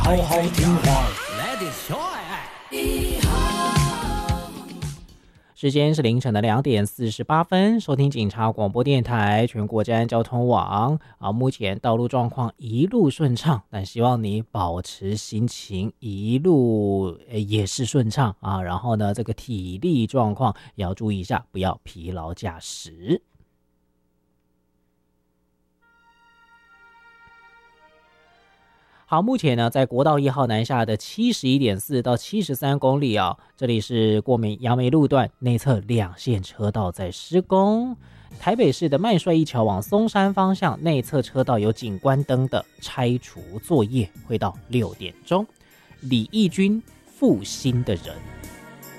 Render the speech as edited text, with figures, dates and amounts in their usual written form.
好好听话。 时间是凌晨的2:48，收听警察广播电台全国治安交通网目前道路状况一路顺畅，但希望你保持心情一路也是顺畅然后呢，这个体力状况也要注意一下，不要疲劳驾驶。好，目前呢，在国道1号南下的71.4到73公里这里是过杨梅路段内侧2线车道在施工。台北市的麦帅一桥往松山方向内侧车道有景观灯的拆除作业，会到6点钟。李义军复兴的人。